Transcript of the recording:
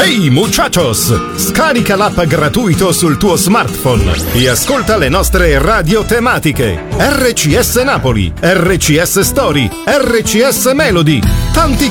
Hey muchachos! Scarica l'app gratuito sul tuo smartphone e ascolta le nostre radio tematiche. RCS Napoli, RCS Story, RCS Melody. Tanti